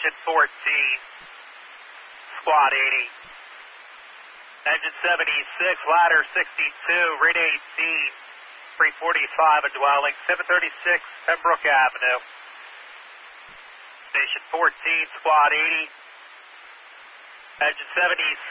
Station 14, Squad 80. Engine 76, ladder 62, read 18, 345 and dwelling, 736 Pembroke Avenue. Station 14, Squad 80. Engine 76.